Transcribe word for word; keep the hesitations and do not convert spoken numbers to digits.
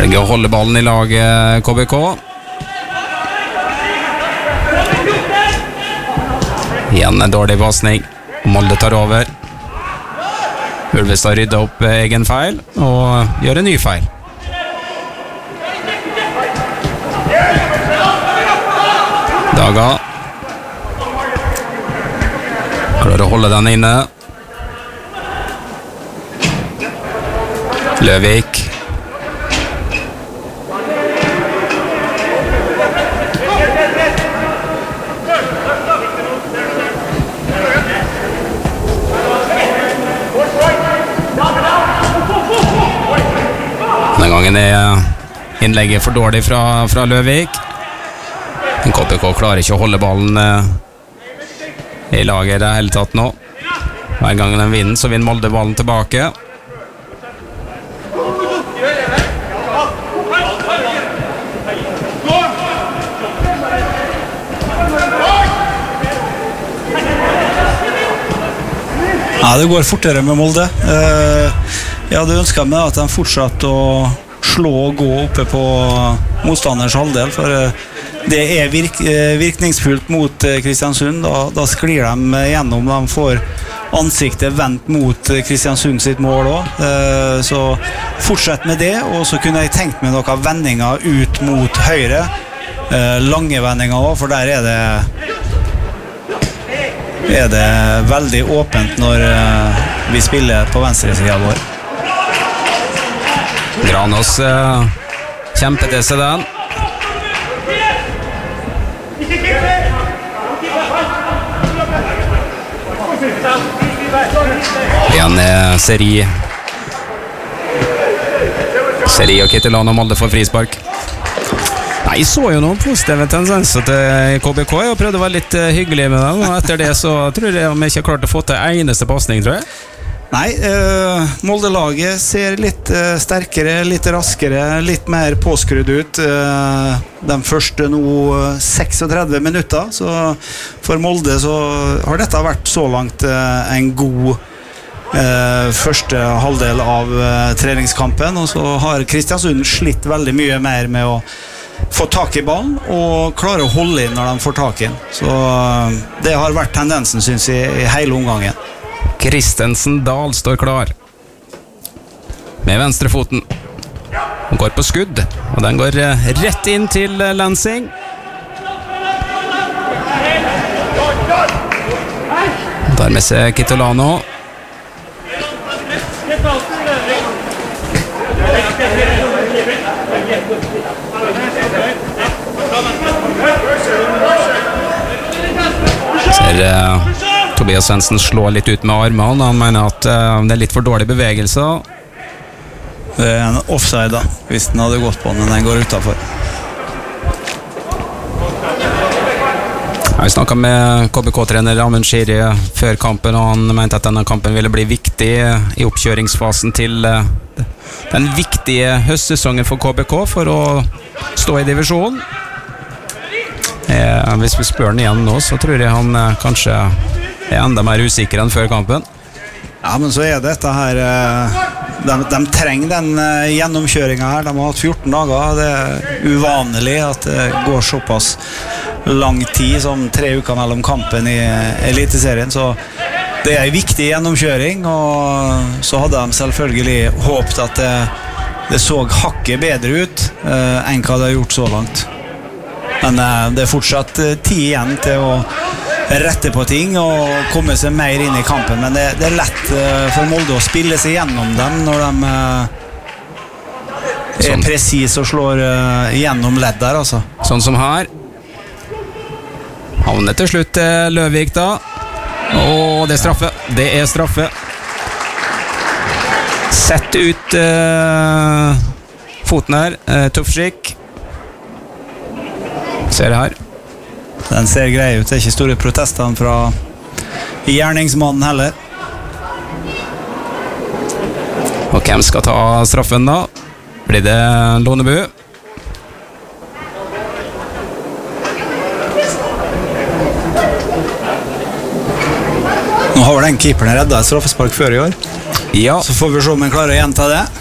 Velger å holde ballen i laget K B K. Igjen en dårlig passning. Molde tar over. Ulvestad rydder opp egen feil og gjør en ny feil. Daga klarer å holde den inne. Løvik. Denne gangen er innlegget for dårlig fra, fra Løvik. K B K klarer ikke å holde ballen i laget i det hele tatt nå. Hver gang den vinner, så vinner Molde ballen tilbake. Ja, det går fortere med Molde. Jeg hadde ønsket meg at de fortsatte å slå og gå oppe på motstanders halvdel, for det er virk, virkningsfullt mot Kristiansund. Da, da sklir de gjennom, de får ansiktet vendt mot Kristiansund sitt mål også. Så fortsett med det, og så kunne jeg tenkt meg noen vendinger ut mot høyre. Lange vendinger også, for der er det er det veldig åpent når vi spiller på venstre siden vår. Granås uh, kjempet til seg den. Igjen er Seri Seri og Kittelano Molde for frispark. Nei, jeg så jo noen positive tendenser til K B K og prøvde å være litt hyggelig med dem, og etter det så tror jeg de ikke har klart å få til eneste passning, tror jeg. Nei, uh, Molde-laget ser litt uh, sterkere, litt raskere, litt mer påskrudd ut uh, de første nå seksogtredve minutter, så for Molde så har dette vært så langt uh, en god uh, første halvdel av uh, treningskampen, og så har Kristiansund slitt veldig mye mer med å få tak i ballen og klare å holde inn når de får tak i den. Så uh, det har vært tendensen, synes jeg, i hele omgangen. Kristensen Dahl står klar med venstrefoten. Han går på skudd, og den går rett inn til Lansing. Der med seg Kitolano. Ser uh, Tobias Svendsen slår litt ut med armene. Han mener at uh, det er litt for dårlig bevegelse. Det er en offside da, hvis den hadde gått på den, men den går utenfor. Jeg snakket med K B K-trener Amund Shiri før kampen, og han mente at denne kampen ville bli viktig i oppkjøringsfasen til uh, den viktige høstsesongen for K B K for å stå i divisjonen. Eh, hvis vi spør den igjen nå, så tror jeg han eh, kanskje er enda mer usikker enn før kampen. Ja, men så er dette her eh, de, de trenger den eh, gjennomkjøringen her. De har hatt fjorten dager. Det er uvanlig at det går såpass lang tid som tre uker mellom kampen i Eliteserien, så det er en viktig gjennomkjøring, og så hadde de selvfølgelig håpet at det, det så hakket bedre ut eh, enn hva det har gjort så langt. Men det er fortsatt tid igjen til å rette på ting og komme seg mer inn i kampen, men det, det er lett for Molde å spille seg gjennom dem når de er sånn presis og slår gjennom ledd der, altså. Sånn som her. Havner til slutt Løvik da, og det er straffe. Det er straffe. Sett ut uh, foten her, uh, Tufskik. Ser det her. Den ser grei ut. Det er ikke store protestene fra gjerningsmannen heller. Og hvem skal ta straffen da? Blir det Lånebu? Nå har vel den keeperen reddet et straffespark før i år. Ja. Så får vi se om han klarer å gjenta det.